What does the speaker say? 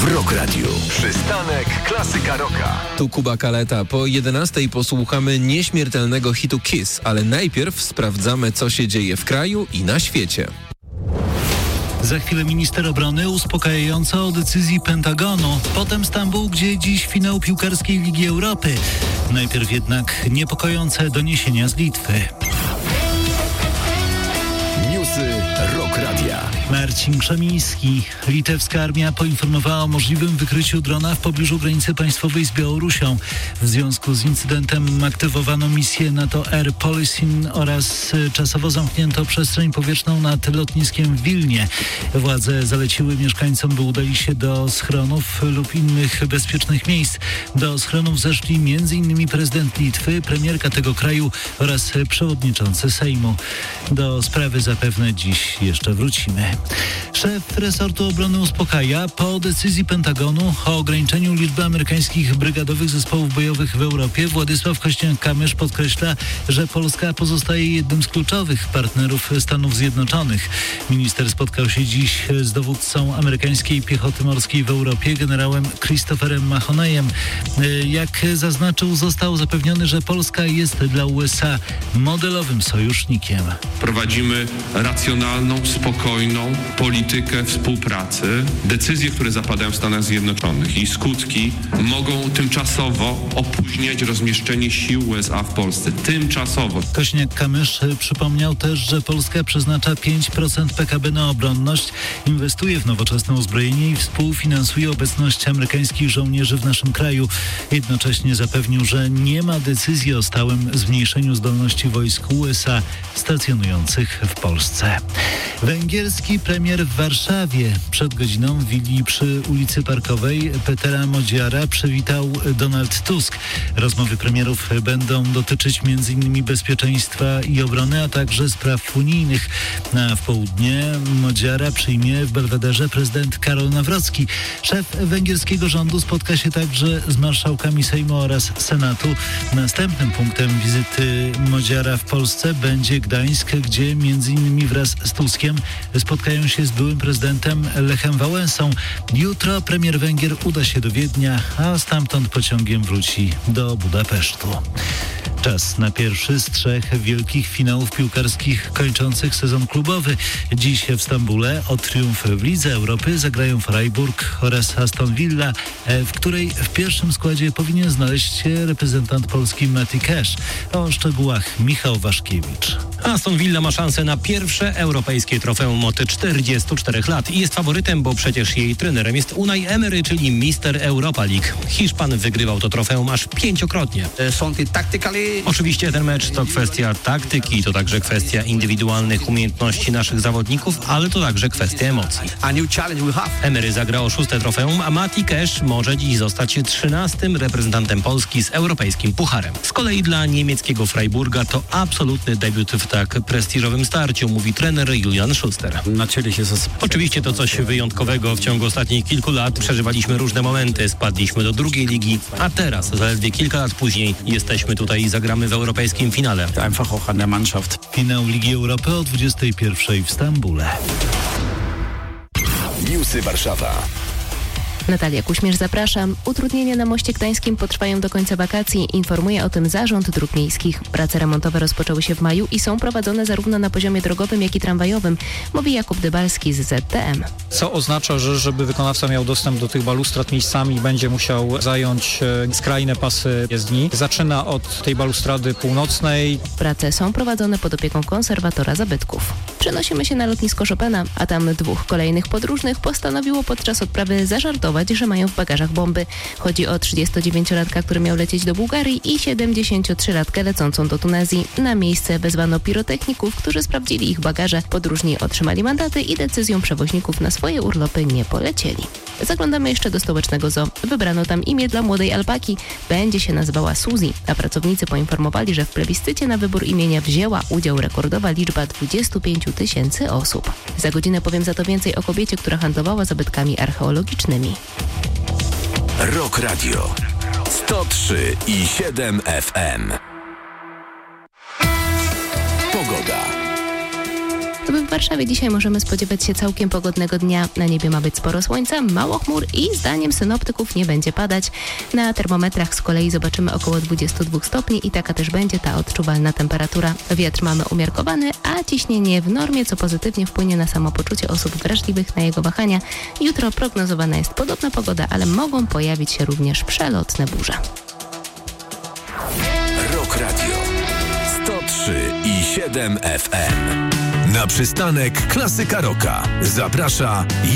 Rock Radio. Przystanek Klasyka Rocka. Tu Kuba Kaleta. Po 11 posłuchamy nieśmiertelnego hitu Kiss, ale najpierw sprawdzamy, co się dzieje w kraju i na świecie. Za chwilę minister obrony uspokajająco o decyzji Pentagonu. Potem Stambuł, gdzie dziś finał piłkarskiej Ligi Europy. Najpierw jednak niepokojące doniesienia z Litwy. Newsy Rock Radia. Marcin Krzemiński. Litewska armia poinformowała o możliwym wykryciu drona w pobliżu granicy państwowej z Białorusią. W związku z incydentem aktywowano misję NATO Air Policing oraz czasowo zamknięto przestrzeń powietrzną nad lotniskiem w Wilnie. Władze zaleciły mieszkańcom, by udali się do schronów lub innych bezpiecznych miejsc. Do schronów zeszli m.in. prezydent Litwy, premierka tego kraju oraz przewodniczący Sejmu. Do sprawy zapewne dziś jeszcze wrócimy. Szef resortu obrony uspokaja. Po decyzji Pentagonu o ograniczeniu liczby amerykańskich brygadowych zespołów bojowych w Europie Władysław Kośniak-Kamysz podkreśla, że Polska pozostaje jednym z kluczowych partnerów Stanów Zjednoczonych. Minister spotkał się dziś z dowódcą amerykańskiej piechoty morskiej w Europie, generałem Christopherem Mahoneyem. Jak zaznaczył, został zapewniony, że Polska jest dla USA modelowym sojusznikiem. Prowadzimy racjonalną, spokojną politykę współpracy. Decyzje, które zapadają w Stanach Zjednoczonych i skutki mogą tymczasowo opóźniać rozmieszczenie sił USA w Polsce. Tymczasowo. Kośniak-Kamysz przypomniał też, że Polska przeznacza 5% PKB na obronność, inwestuje w nowoczesne uzbrojenie i współfinansuje obecność amerykańskich żołnierzy w naszym kraju. Jednocześnie zapewnił, że nie ma decyzji o stałym zmniejszeniu zdolności wojsk USA stacjonujących w Polsce. Węgierski premier w Warszawie. Przed godziną w willi przy ulicy Parkowej Petera Modziara przywitał Donald Tusk. Rozmowy premierów będą dotyczyć m.in. bezpieczeństwa i obrony, a także spraw unijnych. W południe Modziara przyjmie w Belwederze prezydent Karol Nawrocki. Szef węgierskiego rządu spotka się także z marszałkami Sejmu oraz Senatu. Następnym punktem wizyty Modziara w Polsce będzie Gdańsk, gdzie m.in. wraz z Tuskiem spotkają się z byłym prezydentem Lechem Wałęsą. Jutro premier Węgier uda się do Wiednia, a stamtąd pociągiem wróci do Budapesztu. Czas na pierwszy z 3 wielkich finałów piłkarskich kończących sezon klubowy. Dziś w Stambule o triumf w Lidze Europy zagrają Freiburg oraz Aston Villa, w której w pierwszym składzie powinien znaleźć się reprezentant Polski Mati Cash. O szczegółach Michał Waszkiewicz. Aston Villa ma szansę na pierwsze europejskie trofeum od 44 lat i jest faworytem, bo przecież jej trenerem jest Unai Emery, czyli mister Europa League. Hiszpan wygrywał to trofeum aż 5-krotnie. Oczywiście ten mecz to kwestia taktyki, to także kwestia indywidualnych umiejętności naszych zawodników, ale to także kwestia emocji. Emery zagra o 6. trofeum, a Mati Cash może dziś zostać 13. reprezentantem Polski z europejskim pucharem. Z kolei dla niemieckiego Freiburga to absolutny debiut w tak prestiżowym starciu, mówi trener Julian Schuster. Oczywiście to coś wyjątkowego. W ciągu ostatnich kilku lat przeżywaliśmy różne momenty, spadliśmy do drugiej ligi, a teraz, zaledwie kilka lat później, jesteśmy tutaj i zagramy w europejskim finale. Finał Ligi Europy o 21 w Stambule. Newsy Warszawa. Natalia Kuśmierz, zapraszam. Utrudnienia na moście gdańskim potrwają do końca wakacji. Informuje o tym Zarząd Dróg Miejskich. Prace remontowe rozpoczęły się w maju i są prowadzone zarówno na poziomie drogowym, jak i tramwajowym, mówi Jakub Dybalski z ZTM. Co oznacza, że żeby wykonawca miał dostęp do tych balustrad miejscami, będzie musiał zająć skrajne pasy jezdni. Zaczyna od tej balustrady północnej. Prace są prowadzone pod opieką konserwatora zabytków. Przenosimy się na lotnisko Chopina, a tam 2 kolejnych podróżnych postanowiło podczas odprawy zażartować, że mają w bagażach bomby. Chodzi o 39-latka, który miał lecieć do Bułgarii i 73-latkę lecącą do Tunezji. Na miejsce wezwano pirotechników, którzy sprawdzili ich bagaże. Podróżni otrzymali mandaty i decyzją przewoźników na swoje urlopy nie polecieli. Zaglądamy jeszcze do stołecznego zoo. Wybrano tam imię dla młodej alpaki. Będzie się nazywała Suzy, a pracownicy poinformowali, że w plebiscycie na wybór imienia wzięła udział rekordowa liczba 25 000 osób. Za godzinę powiem za to więcej o kobiecie, która handlowała zabytkami archeologicznymi. Rock Radio 103,7 FM. Pogoda. W Warszawie dzisiaj możemy spodziewać się całkiem pogodnego dnia. Na niebie ma być sporo słońca, mało chmur i zdaniem synoptyków nie będzie padać. Na termometrach z kolei zobaczymy około 22 stopni i taka też będzie ta odczuwalna temperatura. Wiatr mamy umiarkowany, a ciśnienie w normie, co pozytywnie wpłynie na samopoczucie osób wrażliwych na jego wahania. Jutro prognozowana jest podobna pogoda, ale mogą pojawić się również przelotne burze. Rock Radio 103,7 FM. Na przystanek Klasyka Rocka zaprasza